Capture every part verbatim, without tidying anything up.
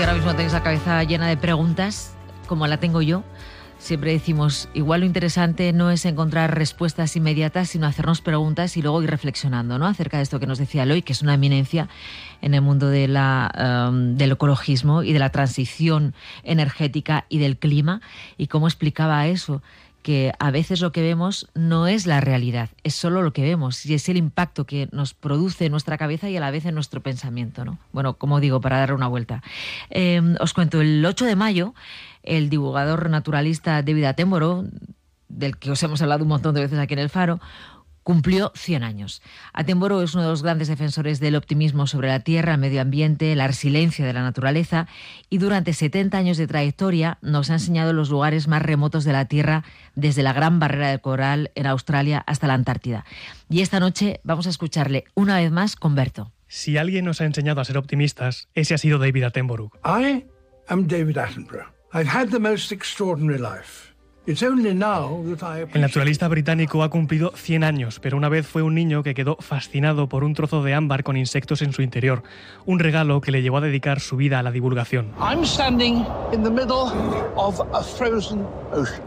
que ahora mismo tenéis la cabeza llena de preguntas, como la tengo yo. Siempre decimos, igual lo interesante no es encontrar respuestas inmediatas, sino hacernos preguntas y luego ir reflexionando, ¿no?, acerca de esto que nos decía Eloy, que es una eminencia en el mundo de la, um, del ecologismo y de la transición energética y del clima, y cómo explicaba eso, que a veces lo que vemos no es la realidad, es solo lo que vemos y es el impacto que nos produce en nuestra cabeza y a la vez en nuestro pensamiento, ¿no? Bueno, como digo, para dar una vuelta. Eh, os cuento, el ocho de mayo, el divulgador naturalista David Attenborough, del que os hemos hablado un montón de veces aquí en El Faro, cumplió cien años. Attenborough es uno de los grandes defensores del optimismo sobre la tierra, el medio ambiente, la resiliencia de la naturaleza, y durante setenta años de trayectoria nos ha enseñado los lugares más remotos de la Tierra, desde la Gran Barrera de Coral en Australia hasta la Antártida. Y esta noche vamos a escucharle una vez más con Berto. Si alguien nos ha enseñado a ser optimistas, ese ha sido David Attenborough. I am David Attenborough. I've had the most extraordinary life. It's only now that I appreciate... El naturalista británico ha cumplido cien años, pero una vez fue un niño que quedó fascinado por un trozo de ámbar con insectos en su interior, un regalo que le llevó a dedicar su vida a la divulgación. I'm standing in the middle of a frozen ocean.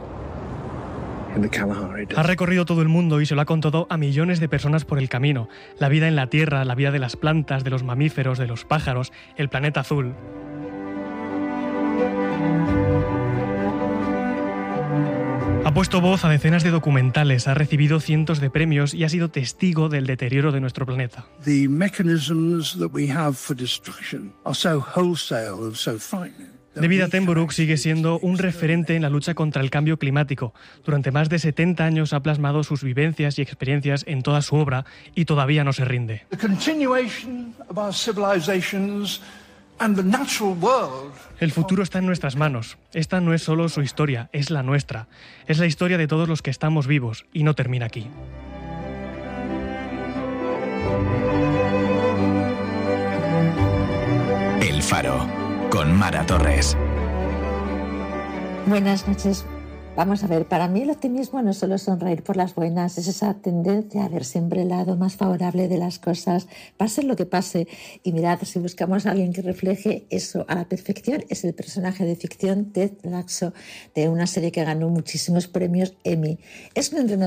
Ha recorrido todo el mundo y se lo ha contado a millones de personas por el camino. La vida en la Tierra, la vida de las plantas, de los mamíferos, de los pájaros, el planeta azul. Ha puesto voz a decenas de documentales, ha recibido cientos de premios y ha sido testigo del deterioro de nuestro planeta. The mechanisms that we have for destruction are so wholesale and so frightening. David Attenborough sigue siendo un referente en la lucha contra el cambio climático. Durante más de setenta años ha plasmado sus vivencias y experiencias en toda su obra y todavía no se rinde. The continuation of our civilizations and the natural world. El futuro está en nuestras manos. Esta no es solo su historia, es la nuestra. Es la historia de todos los que estamos vivos y no termina aquí. El Faro, con Mara Torres. Buenas noches. Vamos a ver, para mí el optimismo no es solo sonreír por las buenas, es esa tendencia a ver siempre el lado más favorable de las cosas, pase lo que pase. Y mirad, si buscamos a alguien que refleje eso a la perfección, es el personaje de ficción Ted Lasso, de una serie que ganó muchísimos premios Emmy. Es un entrenador